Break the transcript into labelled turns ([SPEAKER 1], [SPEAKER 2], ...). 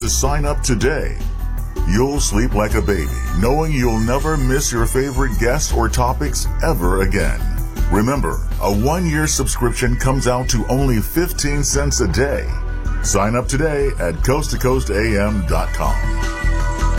[SPEAKER 1] sign up today. You'll sleep like a baby, knowing you'll never miss your favorite guests or topics ever again. Remember, a 1-year subscription comes out to only 15 cents a day. Sign up today at coasttocoastam.com.